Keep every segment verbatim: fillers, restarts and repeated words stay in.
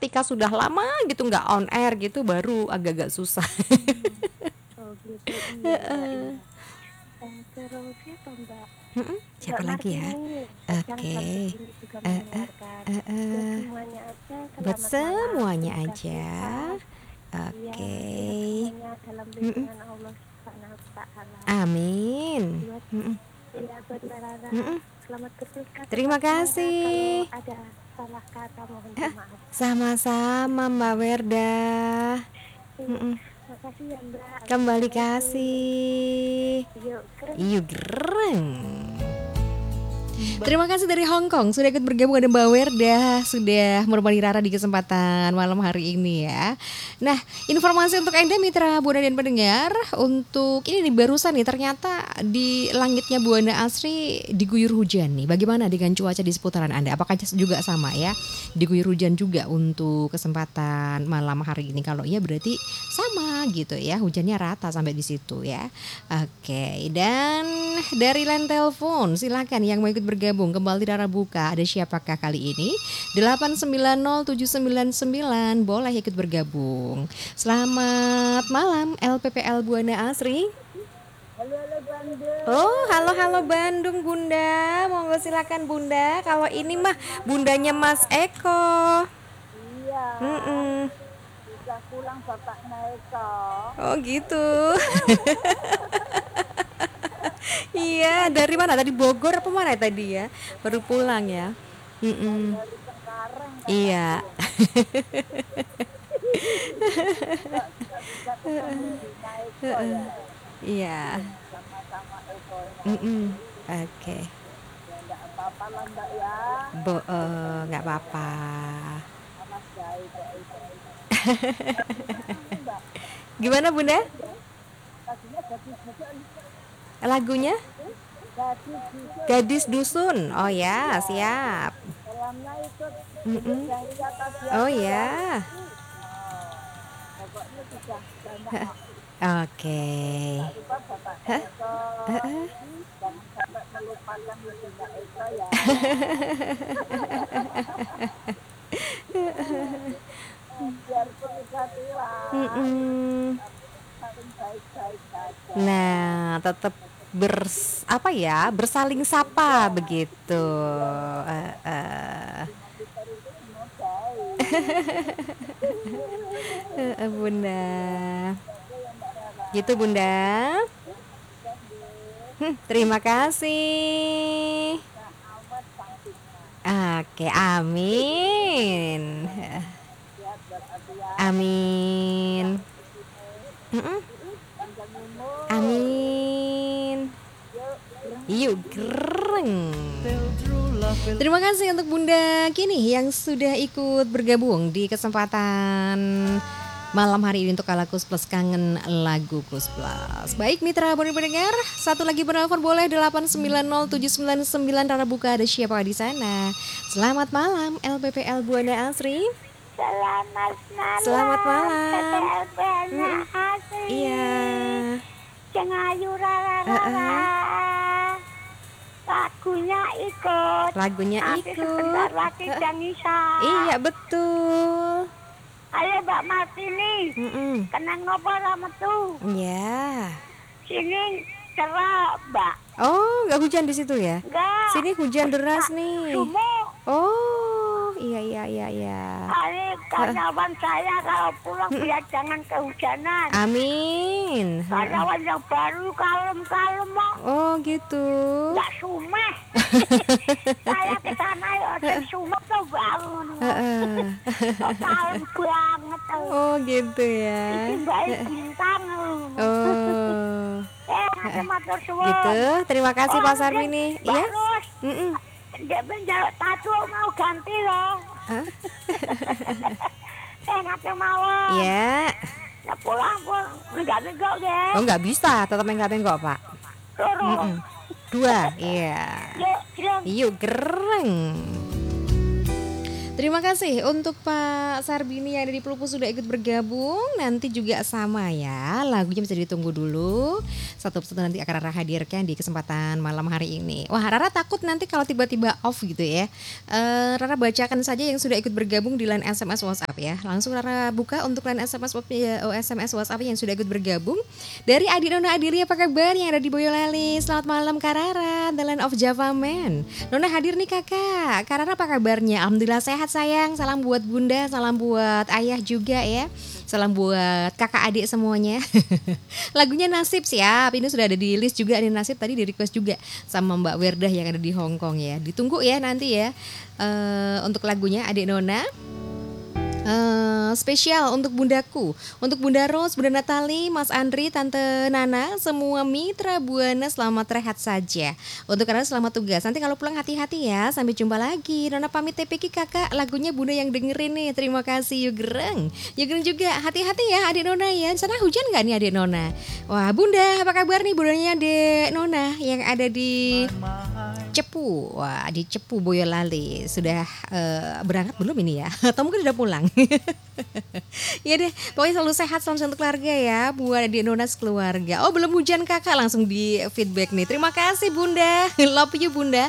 ketika sudah lama gitu nggak on air gitu baru agak-agak susah. Oh gitu, iya iya Heeh. iya. Eh, terus siapa Mbak? Mhm, Mbak siapa lagi ya? Martini, sedang jam Oke. segini juga Heeh, mendengarkan. Buat heeh. semuanya aja, Buat selamat malam. semuanya Semoga aja. sehat. Iya, Oke. sehat semuanya dalam Mhm. lindungan Allah Subhanahu wa taala. Amin. Buat Mhm. iya buat Mbak Rara, Mhm. selamat bertugas Terima Mbak Rara. Kalau kasih. ada salah kata mohon Hah, dimaafkan. sama-sama Mbak Werda. Iya, Mhm. makasih ya Mbak. Kembali Assalamualaikum. kasih. Yuk, keren. Yuk gereng. Terima kasih dari Hong Kong sudah ikut bergabung, ada Mbak Werda sudah menemani Rara di kesempatan malam hari ini ya. Nah, informasi untuk Anda mitra Buana dan pendengar, untuk ini nih barusan nih ternyata di langitnya Buana Asri diguyur hujan nih. Bagaimana dengan cuaca di seputaran Anda? Apakah juga sama ya? Diguyur hujan juga untuk kesempatan malam hari ini. Kalau iya berarti sama gitu ya, hujannya rata sampai di situ ya. Oke, dan dari line telepon silakan yang mau ikut bergabung kembali Rara buka. Ada siapakah kali ini? delapan sembilan nol tujuh sembilan sembilan boleh ikut bergabung. Selamat malam L P P L Buana Asri. Halo, halo Oh, halo halo Bandung. Bandung Bunda. Monggo silakan Bunda. Kalau ini mah bundanya Mas Eko. Iya, Mm-mm. sudah pulang bapaknya Eko. Oh gitu. Iya, dari mana? Tadi Bogor apa mana tadi ya? Baru pulang ya. Mm-mm. Dari Cengkareng Iya. katanya. Kok kok bisa ketemu Bunda Eko ya? Iya. Sama-sama Ekonya Mm-mm. ini. Oke. Ya enggak apa-apa lah Mbak ya. Bo, eh, nggak apa-apa. Amas baik kok Eko. Lagunya anu Mbak, Gimana Bunda? lagunya gadis dusun. Lagunya Gadis dusun. Gadis Dusun. Oh ya, Ya, siap. dalamnya ikut ikut Mm-mm. yang lihat Oh biasa ya. ya. Oh, pokoknya sudah banyak kok. Oke. Tak lupa bapaknya Hah? Eko. Heeh. Jangan sampai melupakan ibunya Eko ya. Biarpun sudah tua, Mm-mm. tapi saling baik-baik saja. Nah, tetap bers apa ya bersaling sapa Iya, begitu. iya. Eh, eh. Hubungan kita itu semua baik. Eh, eh, Bunda, Oke ya Mbak Rara. gitu Bunda. Sudah deh. Hmm, terima kasih. Nah, awet cantiknya. Oke, amin. Sehat walafiat. Yang Amin. di sini Mm-mm. panjang umur. Amin. Yuk, gereng. Yuk gereng. Terima kasih untuk Bunda Kini yang sudah ikut bergabung di kesempatan malam hari ini untuk Kalakus Plus Kangen Lagu Kus Plus. Baik mitra Buana pendengar, satu lagi penelpon boleh delapan sembilan nol tujuh sembilan sembilan Rara buka, ada siapa di sana? Selamat malam L P P L Buana Asri. Selamat malam. Selamat malam. P P L Buana Mm-mm. Asri. Iya. Cengayu rara Uh-uh. rara. Lagunya ikut. Lagunya Nanti ikut. sebentar lagi Uh-uh. jam Isya. Iya betul. Ayo Mbak Martini. Mm-mm. Kenang nopo sama tuh. Iya. Sini cerah Mbak. Oh, nggak hujan di situ ya? Enggak. Sini hujan deras nih. Sumuk. Oh, iya iya iya iya. Ini karyawan saya kalau pulang biar jangan kehujanan. Amin. Karyawan yang baru kalem-kalem kok. Oh, gitu. Nggak sumeh. Saya ke sana ya dan sumeh tuh bangun. Heeh. Kok kalem banget tuh. Oh, gitu ya. Iki baik bintang. Oh. Eh, nanti matur suwun. Gitu. Terima kasih Pak Oh, Sarmini. Mbak Iya. Rus, Mm-mm. dia menjaluk tato mau ganti loh. Hah? Eh, nanti mawon. Iya. Ya pulang pun enggak enggak deh. Oh, nggak bisa. Tetap enggak-enggak, Pak. Loro. Mm-mm. Dua. Iya. Yuk, gereng. Yuk gereng. Terima kasih untuk Pak Sarbini yang ada di Pelupu sudah ikut bergabung. Nanti juga sama ya, lagunya bisa ditunggu dulu. Satu-satu nanti akan Rara hadirkan di kesempatan malam hari ini. Wah, Rara takut nanti kalau tiba-tiba off gitu ya. Eh, Rara bacakan saja yang sudah ikut bergabung di line S M S WhatsApp ya. Langsung Rara buka untuk line S M S WhatsApp, oh, S M S WhatsApp yang sudah ikut bergabung. Dari Adi Nona Adili, apa kabar yang ada di Boyolali? Selamat malam Kak Rara, The Land of Java Man. Nona hadir nih kakak. Kak Rara apa kabarnya? Alhamdulillah sehat sayang, salam buat bunda, salam buat ayah juga ya. Salam buat kakak adik semuanya. Lagunya Nasib siap, ini sudah ada di list juga nih Nasib, tadi di request juga sama Mbak Werdah yang ada di Hong Kong ya. Ditunggu ya nanti ya uh, untuk lagunya adik Nona. Uh, spesial untuk bundaku, untuk Bunda Rose, Bunda Natali, Mas Andri, Tante Nana, semua mitra Buana selamat rehat saja. Untuk kalian selamat tugas. Nanti kalau pulang hati-hati ya. Sampai jumpa lagi. Nona pamit T P K kakak. Lagunya Bunda yang dengerin nih. Terima kasih Yugreng. Yugreng juga hati-hati ya adik Nona ya. Sana hujan nggak nih adik Nona? Wah Bunda apa kabar nih bundanya adik Nona yang ada di Cepu, wah di Cepu Boyolali sudah uh, berangkat belum ini ya? Atau mungkin sudah pulang? Ya deh, pokoknya selalu sehat, salam satu keluarga ya buat adik Nona keluarga. Oh belum hujan kakak, langsung di feedback nih. Terima kasih Bunda, love you Bunda.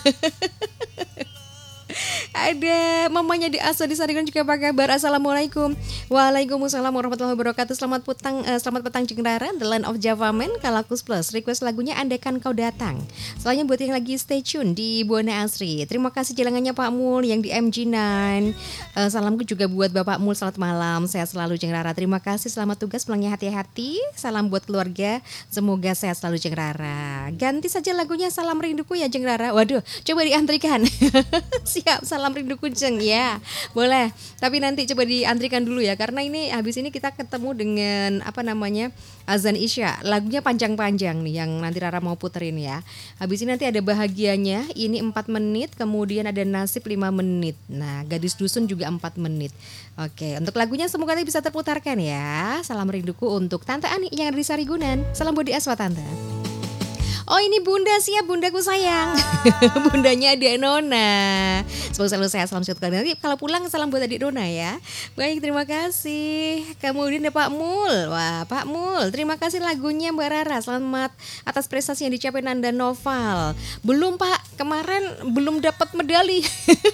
Ada mamanya di Asa di Sarigan juga apa kabar? Assalamualaikum. Waalaikumsalam warahmatullahi wabarakatuh. Selamat petang, uh, selamat petang Ceng Rara, The Land of Java Man, Kalakus Plus. Request lagunya Andaikan Kau Datang. Soalnya buat yang lagi stay tune di Buana Asri. Terima kasih jalangannya Pak Mul yang di M G sembilan. Uh, salamku juga buat Bapak Mul, selamat malam. Sehat selalu Ceng Rara. Terima kasih, selamat tugas, pulangnya hati-hati. Salam buat keluarga, semoga sehat selalu Ceng Rara. Ganti saja lagunya Salam Rinduku ya Ceng Rara. Waduh, coba diantrikan. Siap, salam rindu kucing ya. Boleh. Tapi nanti coba diantrikan dulu ya karena ini habis ini kita ketemu dengan apa namanya? Azan Isya. Lagunya panjang-panjang nih yang nanti Rara mau puterin ya. Habis ini nanti ada Bahagianya, ini empat menit, kemudian ada Nasib lima menit. Nah, Gadis Dusun juga empat menit. Oke, untuk lagunya semoga nanti bisa terputarkan ya. Salam rinduku untuk Tante Ani yang ada di Sarigunan. Salam Budi Aswa Tante. Oh ini Bunda siap, bundaku sayang. Bundanya adik Nona. Semoga selalu sehat, salam sehat. Nanti kalau pulang salam buat adik Nona ya. Baik, terima kasih. Kemudian ada Pak Mul. Wah Pak Mul, terima kasih lagunya Mbak Rara. Selamat atas prestasi yang dicapai Nanda Noval. Belum Pak, kemarin belum dapat medali.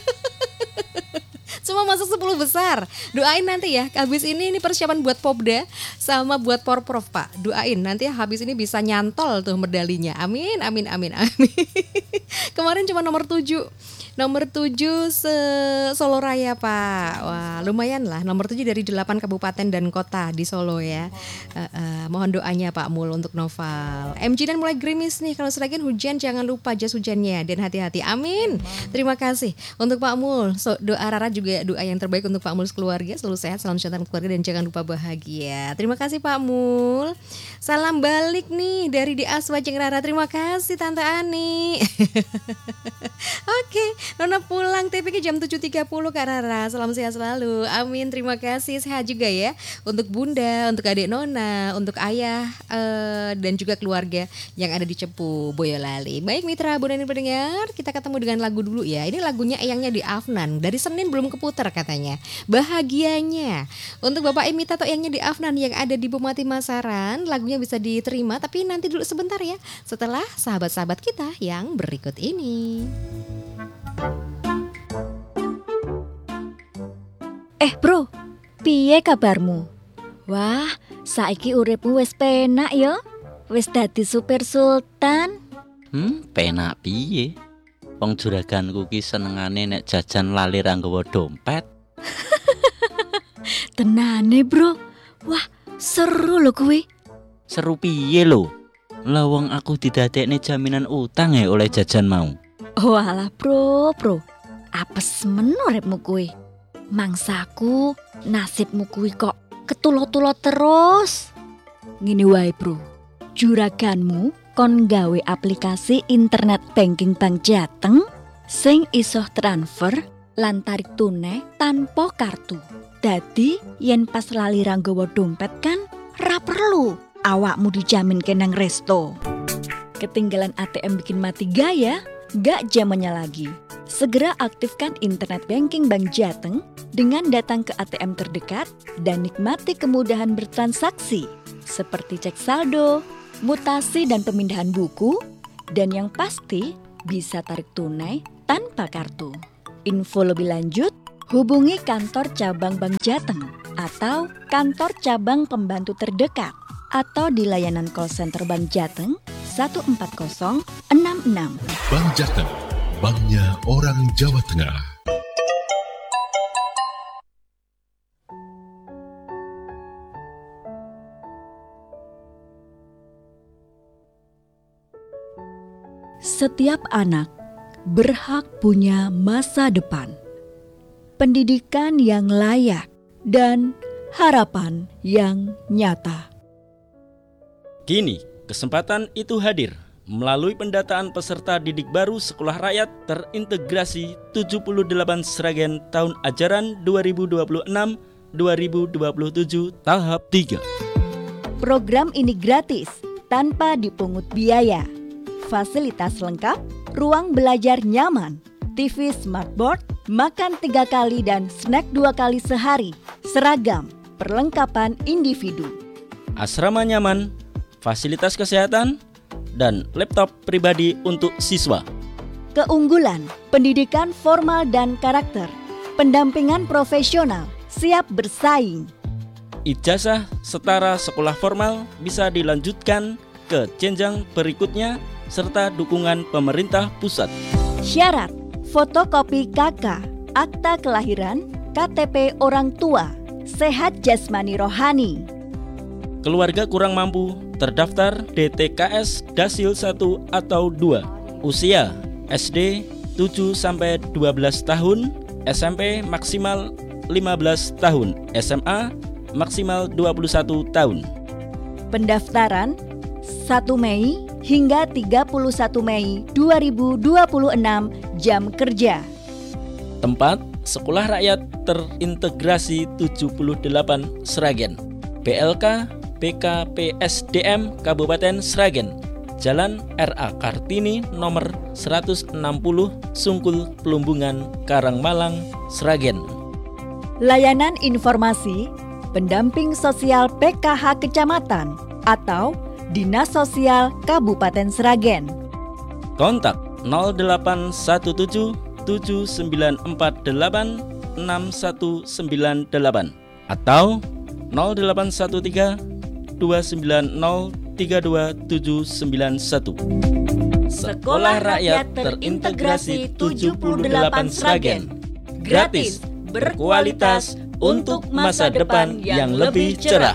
Cuma masuk sepuluh besar. Doain nanti ya. Habis ini ini persiapan buat Popda sama buat Porprov Pak. Doain nanti habis ini bisa nyantol tuh medalinya. Amin, amin, amin, amin. Kemarin cuma nomor tujuh. Nomor tujuh se Solo Raya Pak. Wah lumayan lah. Nomor tujuh dari delapan kabupaten dan kota di Solo ya. uh, uh, Mohon doanya Pak Mul untuk Noval. M G dan mulai gerimis nih. Kalau seragen hujan jangan lupa jas hujannya. Dan hati-hati. Amin. Terima kasih untuk Pak Mul. So, doa Rara juga doa yang terbaik untuk Pak Mul keluarga. Selalu sehat, salam sejahtera keluarga dan jangan lupa bahagia. Terima kasih Pak Mul. Salam balik nih dari di Aswa Ceng Rara. Terima kasih Tante Ani. Oke, Nona pulang T P K jam tujuh tiga puluh Kak Rara. Salam sehat selalu. Amin, terima kasih. Sehat juga ya. Untuk Bunda, untuk adik Nona, untuk ayah uh, dan juga keluarga yang ada di Cepu Boyolali. Baik mitra Bunda dan pendengar, kita ketemu dengan lagu dulu ya. Ini lagunya Eyangnya di Afnan. Dari Senin belum keputar katanya. Bahagianya. Untuk Bapak Emita atau Eyangnya di Afnan yang ada di Bupati Masaran, lagunya bisa diterima tapi nanti dulu sebentar ya. Setelah sahabat-sahabat kita yang berikut ini. Eh bro, piye kabarmu? Wah, saiki uripmu wis penak ya? Wis dadi supir sultan? Hmm, penak piye? Wong juraganku ki senengane nek jajan lali ra nggawa dompet. Tenane bro, wah seru lho kuwi. Seru piye lho? Lah wong aku didadekne jaminan utang ya oleh jajan mau. Walah bro, bro, apes men uripmu kuwi. Mangsaku, nasibmu kuwi kok ketulo-tulo terus. Ngene wae bro, juraganmu kon gawe aplikasi internet banking Bank Jateng sing iso transfer lan tarik tunai tanpa kartu. Dadi yen pas lali ra nggawa dompet kan ra perlu awakmu dijamin kenang resto. Ketinggalan A T M bikin mati gaya, gak zamannya lagi. Segera aktifkan internet banking Bank Jateng dengan datang ke A T M terdekat dan nikmati kemudahan bertransaksi seperti cek saldo, mutasi dan pemindahan buku, dan yang pasti bisa tarik tunai tanpa kartu. Info lebih lanjut, hubungi kantor cabang Bank Jateng atau kantor cabang pembantu terdekat atau di layanan call center Bank Jateng satu empat nol enam enam. Bank Jateng, banknya orang Jawa Tengah. Setiap anak berhak punya masa depan, pendidikan yang layak, dan harapan yang nyata. Kini, kesempatan itu hadir melalui pendataan peserta didik baru Sekolah Rakyat Terintegrasi tujuh puluh delapan Sragen tahun ajaran dua ribu dua puluh enam dua ribu dua puluh tujuh tahap tiga. Program ini gratis, tanpa dipungut biaya. Fasilitas lengkap, ruang belajar nyaman, T V smartboard, makan tiga kali dan snack dua kali sehari, seragam, perlengkapan individu. Asrama nyaman, fasilitas kesehatan, dan laptop pribadi untuk siswa. Keunggulan, pendidikan formal dan karakter, pendampingan profesional, siap bersaing. Ijazah setara sekolah formal bisa dilanjutkan ke jenjang berikutnya serta dukungan pemerintah pusat. Syarat, fotokopi K K, akta kelahiran, K T P orang tua, sehat jasmani rohani. Keluarga kurang mampu terdaftar D T K S Dasil satu atau dua. Usia S D tujuh sampai dua belas tahun, S M P maksimal lima belas tahun, S M A maksimal dua puluh satu tahun. Pendaftaran satu Mei hingga tiga puluh satu Mei dua ribu dua puluh enam jam kerja. Tempat Sekolah Rakyat Terintegrasi tujuh puluh delapan Sragen. B L K B K P S D M Kabupaten Sragen, Jalan R A Kartini nomor seratus enam puluh Sungkul Pelumbungan, Karangmalang, Sragen. Layanan informasi pendamping sosial P K H Kecamatan atau Dinas Sosial Kabupaten Sragen. Kontak nol delapan satu tujuh tujuh sembilan empat delapan enam satu sembilan delapan atau nol delapan satu tiga dua sembilan nol tiga dua tujuh sembilan satu. Sekolah Rakyat Terintegrasi tujuh puluh delapan Sragen. Gratis, berkualitas, untuk masa depan yang lebih cerah.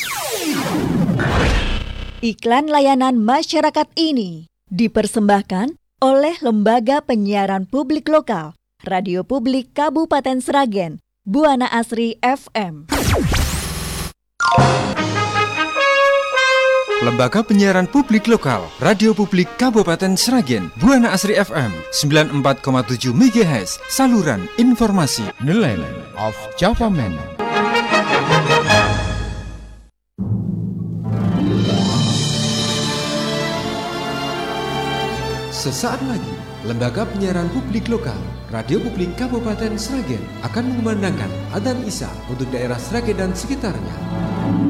Iklan layanan masyarakat ini dipersembahkan oleh Lembaga Penyiaran Publik Lokal, Radio Publik Kabupaten Sragen, Buana Asri F M. Lembaga Penyiaran Publik Lokal, Radio Publik Kabupaten Sragen, Buana Asri F M sembilan puluh empat koma tujuh megahertz, saluran informasi nilai of Java Man. Sesaat lagi, Lembaga Penyiaran Publik Lokal, Radio Publik Kabupaten Sragen akan mengumandangkan adzan Isya untuk daerah Sragen dan sekitarnya.